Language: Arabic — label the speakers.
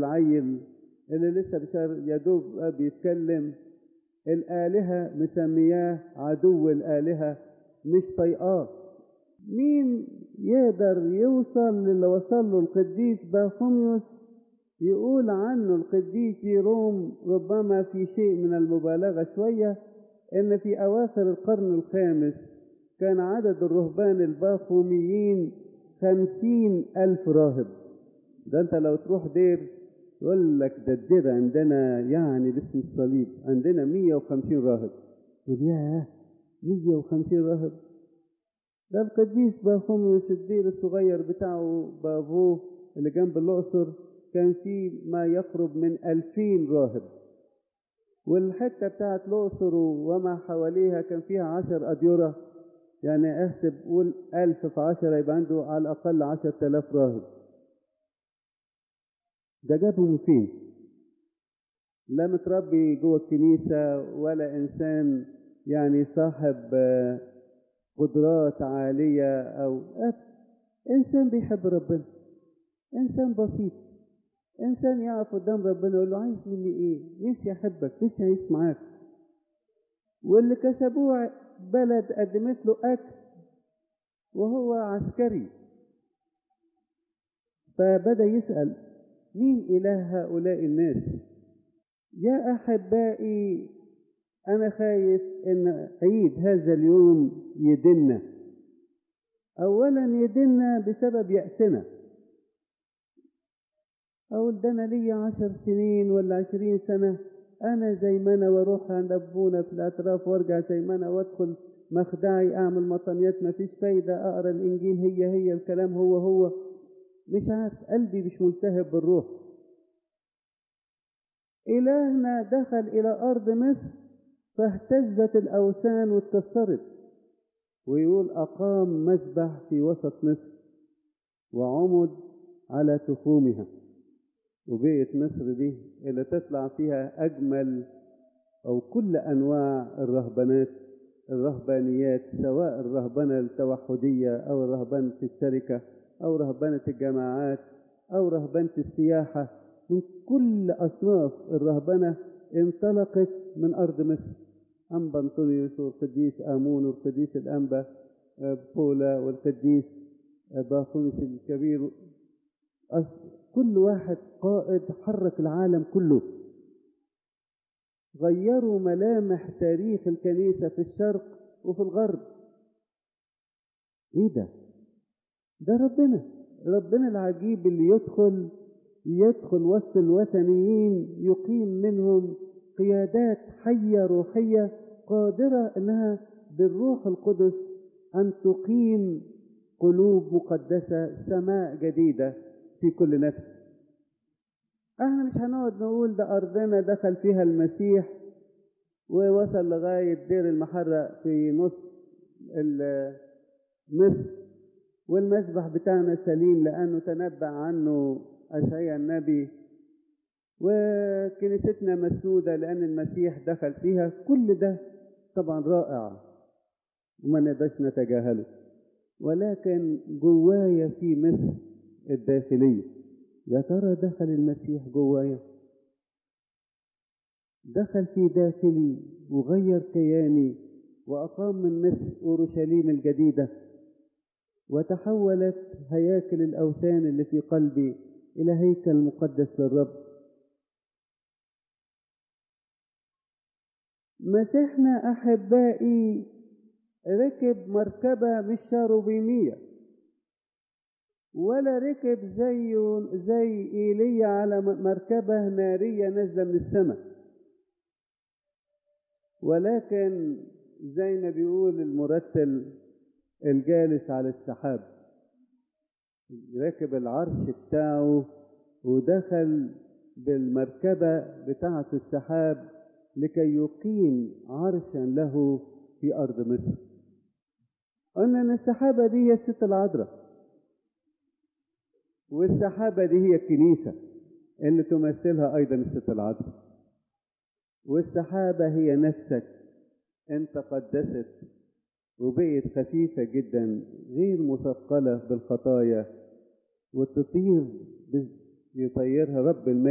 Speaker 1: العيل اللي لسه يا دوب بيتكلم، الآلهة مسمياه عدو الآلهة، مش طايقاه. مين يقدر يوصل للي وصل له القديس بافوميوس؟ يقول عنه القديس جيروم ربما في شيء من المبالغة شوية، إن في أواخر القرن الخامس كان عدد الرهبان البافوميين 50,000 راهب. ده أنت لو تروح دير يقول لك ده الدير عندنا يعني باسم الصليب عندنا 150 راهب. يقول ياه 150 راهب؟ ده القديس بافوميوس الدير الصغير بتاعه بافوه اللي جنب الأقصر كان فيه ما يقرب من 2000 راهب، والحتة بتاعت الأقصر وما حواليها كان فيها 10 أديرة، يعني احسب قول 1000 في 10 يبقى عنده على الأقل 10,000 راهب. ده جابهم من فين؟ لا متربي جوه الكنيسة ولا إنسان يعني صاحب قدرات عالية، أو إنسان بيحب ربنا، إنسان بسيط، إنسان يقف قدام ربنا يقول له عايز مني إيه؟ نفسي أحبك، نفسي أعيش معاك. واللي كسبوه بلد قدمت له أكل وهو عسكري، فبدأ يسأل مين إله هؤلاء الناس؟ يا أحبائي أنا خايف إن عيد هذا اليوم يدنا. أولا يدنا بسبب يأسنا، أقول ده أنا ليا 10 سنين ولا 20 سنة أنا زي ما أنا، وأروح عند أبونا في الاعتراف وأرجع زي ما أنا، وأدخل مخدعي أعمل مطنيات مفيش فايدة، أقرأ الإنجيل هي الكلام هو، مش عارف، قلبي مش ملتهب بالروح. إلهنا دخل إلى أرض مصر فاهتزت الأوثان واتكسرت، ويقول أقام مذبح في وسط مصر وعمد على تخومها، وبقت مصر دي اللي تطلع فيها أجمل أو كل أنواع الرهبانيات، سواء الرهبنة التوحدية أو الرهبنة الشركة أو رهبنة الجماعات أو رهبنة السياحة. من كل أصناف الرهبنة انطلقت من أرض مصر. أنبا أنطونيوس والقديس آمون والقديس الأنبا بولا والقديس بافوميوس الكبير، كل واحد قائد حرك العالم كله، غيروا ملامح تاريخ الكنيسة في الشرق وفي الغرب. ايه ده ربنا العجيب اللي يدخل وسط الوثنيين، يقيم منهم قيادات حية روحية قادرة انها بالروح القدس ان تقيم قلوب مقدسة، سماء جديدة في كل نفس. احنا مش هنقعد نقول ده ارضنا دخل فيها المسيح ووصل لغاية دير المحرق في نص مصر، والمذبح بتاعنا سليم لأنه تنبأ عنه أشعياء النبي، وكنيستنا مسنودة لأن المسيح دخل فيها. كل ده طبعا رائع وما نقدرش نتجاهله، ولكن جوايا في مصر الداخلية، يا ترى دخل المسيح جوايا؟ دخل في داخلي وغير كياني وأقام من مصر أورشليم الجديدة، وتحولت هياكل الأوثان اللي في قلبي إلى هيكل مقدس للرب. مسيحنا أحبائي ركب مركبة مش شاروبيمية، ولا ركب زي إيليا على مركبة نارية نازلة من السماء، ولكن زي ما بيقول المرتل الجالس على السحاب، ركب العرش بتاعه ودخل بالمركبة بتاعة السحاب لكي يقيم عرشا له في أرض مصر. قلنا أن السحابة دي هي الست العذراء، والسحابة دي هي الكنيسة اللي تمثلها أيضا الست العذراء، والسحابة هي نفسك، أنت قدست وبقيت خفيفة جدا غير مثقلة بالخطايا، وتطير يطيرها رب المجد